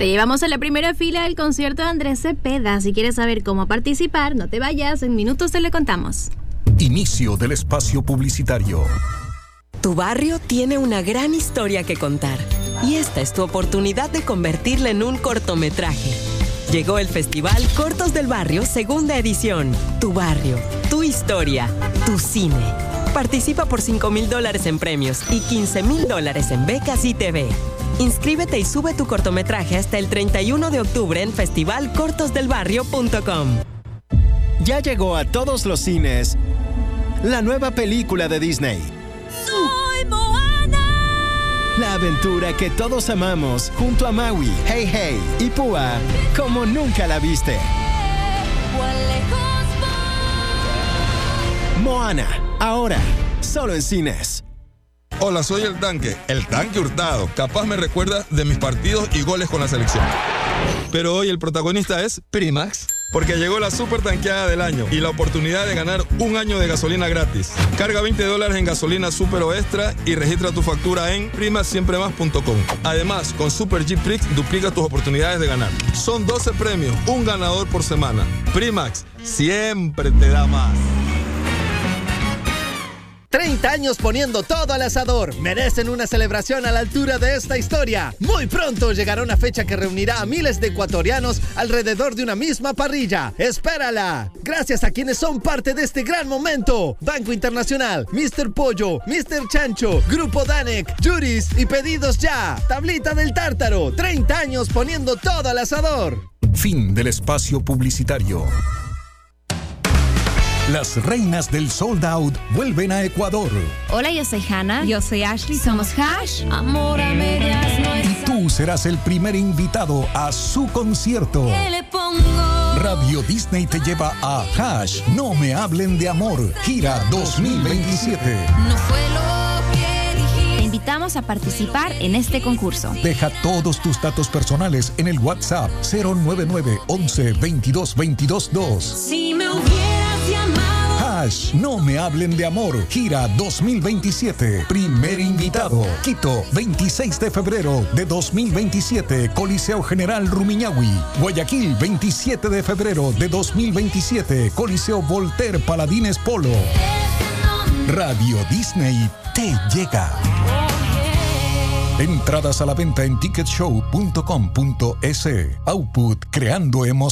Te llevamos a la primera fila del concierto de Andrés Cepeda. Si quieres saber cómo participar, no te vayas, en minutos te lo contamos. Inicio del espacio publicitario. Tu barrio tiene una gran historia que contar y esta es tu oportunidad de convertirla en un cortometraje. Llegó el Festival Cortos del Barrio, segunda edición. Tu barrio, tu historia, tu cine. Participa por $5,000 en premios y $15,000 en becas y TV. Inscríbete y sube tu cortometraje hasta el 31 de octubre en festivalcortosdelbarrio.com. Ya llegó a todos los cines la nueva película de Disney. ¡Soy Moana! La aventura que todos amamos junto a Maui, Hey Hey y Púa como nunca la viste. Moana, ahora, solo en cines. Hola, soy el Tanque Hurtado. Capaz me recuerda de mis partidos y goles con la selección. Pero hoy el protagonista es Primax, porque llegó la super tanqueada del año y la oportunidad de ganar un año de gasolina gratis. Carga $20 en gasolina super o extra y registra tu factura en primaxsiempremás.com. Además, con Super G Prix duplica tus oportunidades de ganar. Son 12 premios, un ganador por semana. Primax siempre te da más. 30 años poniendo todo al asador. Merecen una celebración a la altura de esta historia. Muy pronto llegará una fecha que reunirá a miles de ecuatorianos alrededor de una misma parrilla. ¡Espérala! Gracias a quienes son parte de este gran momento. Banco Internacional, Mr. Pollo, Mr. Chancho, Grupo Danek, Juris y Pedidos Ya. Tablita del Tártaro. 30 años poniendo todo al asador. Fin del espacio publicitario. Las reinas del sold out vuelven a Ecuador. Hola, yo soy Hannah. Yo soy Ashley. Somos Hash. Amor a medias no es. Y tú serás el primer invitado a su concierto. ¿Qué le pongo? Radio Disney te lleva a Hash, No Me Hablen de Amor, gira 2027. No fue lo que dijiste. Te invitamos a participar en este concurso. Deja todos tus datos personales en el WhatsApp 099 11 22 22 2. Si me hubieras llamado. Hash, No Me Hablen de Amor, gira 2027. Primer invitado, Quito, 26 de febrero de 2027, Coliseo General Rumiñahui. Guayaquil, 27 de febrero de 2027, Coliseo Voltaire Paladines Polo. Radio Disney te llega. Entradas a la venta en ticketshow.com.es. Output, creando emociones.